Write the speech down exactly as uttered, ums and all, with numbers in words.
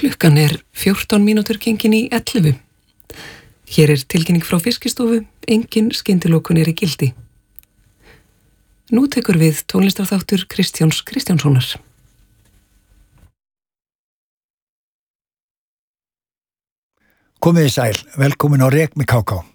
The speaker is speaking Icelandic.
Klukkan er fjórtán mínútur gengin í ellefu. Hér er tilkynning frá Fiskistofu, engin skyndilokun er í gildi. Nú tekur við tónlistarþáttur Kristjáns Kristjánssonar. Komið í sæl, velkomin á Rek með Ká Ká.